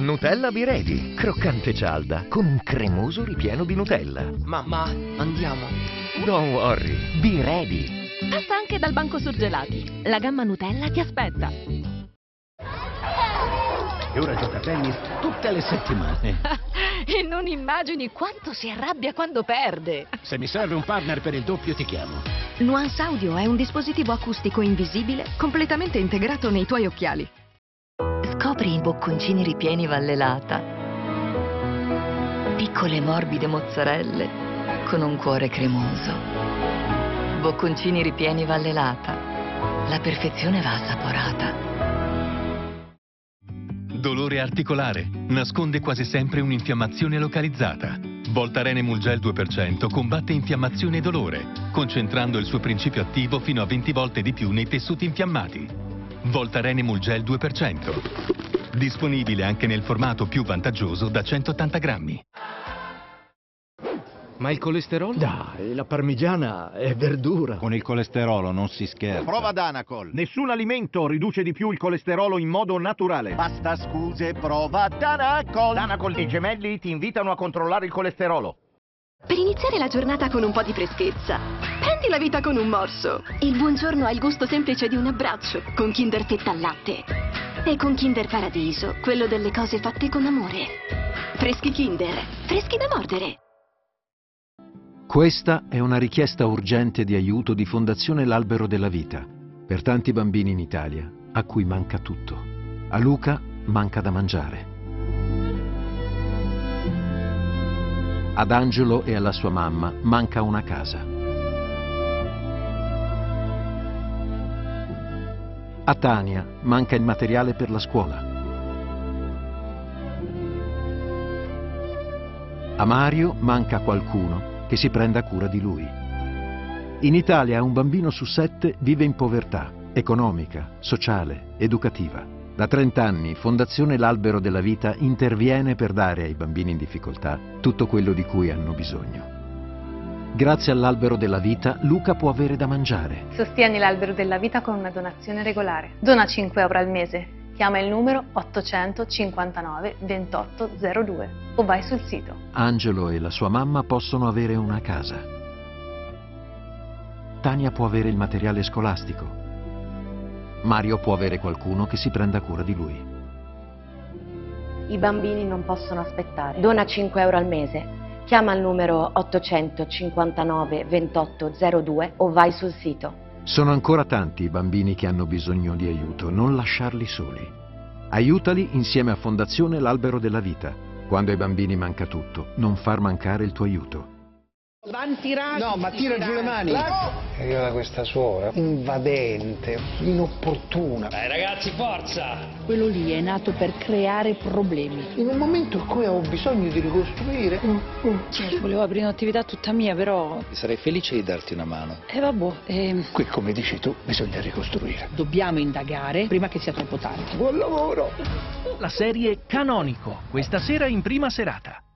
Nutella Biredi, croccante cialda con un cremoso ripieno di Nutella. Mamma, andiamo. Don't worry, Biredi. Passa anche dal banco surgelati. La gamma Nutella ti aspetta. E ora gioca a tennis tutte le settimane. E non immagini quanto si arrabbia quando perde. Se mi serve un partner per il doppio ti chiamo. Nuance Audio è un dispositivo acustico invisibile completamente integrato nei tuoi occhiali. Scopri i bocconcini ripieni Vallelata. Piccole morbide mozzarelle con un cuore cremoso. Bocconcini ripieni Vallelata. La perfezione va assaporata. Dolore articolare. Nasconde quasi sempre un'infiammazione localizzata. Voltaren Emulgel 2% combatte infiammazione e dolore, concentrando il suo principio attivo fino a 20 volte di più nei tessuti infiammati. Voltaren Emulgel 2%. Disponibile anche nel formato più vantaggioso da 180 grammi. Ma il colesterolo? Dai, la parmigiana è verdura. Con il colesterolo non si scherza. Prova Danacol. Nessun alimento riduce di più il colesterolo in modo naturale. Basta scuse, prova Danacol. Danacol e i gemelli ti invitano a controllare il colesterolo. Per iniziare la giornata con un po' di freschezza, prendi la vita con un morso. Il buongiorno ha il gusto semplice di un abbraccio con Kinder Fetta al latte. E con Kinder Paradiso, quello delle cose fatte con amore. Freschi Kinder, freschi da mordere. Questa è una richiesta urgente di aiuto di Fondazione L'Albero della Vita per tanti bambini in Italia a cui manca tutto. A Luca manca da mangiare. Ad Angelo e alla sua mamma manca una casa. A Tania manca il materiale per la scuola. A Mario manca qualcuno che si prenda cura di lui. In Italia un bambino su 7 vive in povertà economica, sociale, educativa. Da 30 anni Fondazione L'Albero della Vita interviene per dare ai bambini in difficoltà tutto quello di cui hanno bisogno. Grazie all'Albero della Vita Luca può avere da mangiare. Sostieni l'Albero della Vita con una donazione regolare. Dona 5 euro al mese. Chiama il numero 859 2802 o vai sul sito. Angelo e la sua mamma possono avere una casa. Tania può avere il materiale scolastico. Mario può avere qualcuno che si prenda cura di lui. I bambini non possono aspettare. Dona 5 euro al mese. Chiama il numero 859 2802 o vai sul sito. Sono ancora tanti i bambini che hanno bisogno di aiuto, non lasciarli soli. Aiutali insieme a Fondazione L'Albero della Vita. Quando ai bambini manca tutto, non far mancare il tuo aiuto. No, ma tira giù le mani. Io da questa suora, invadente, inopportuna. Dai ragazzi, forza! Quello lì è nato per creare problemi. In un momento in cui ho bisogno di ricostruire... Cioè, volevo aprire un'attività tutta mia, però... Sarei felice di darti una mano. Vabbè, Qui, come dici tu, bisogna ricostruire. Dobbiamo indagare prima che sia troppo tardi. Buon lavoro! La serie Canonico, questa sera in prima serata.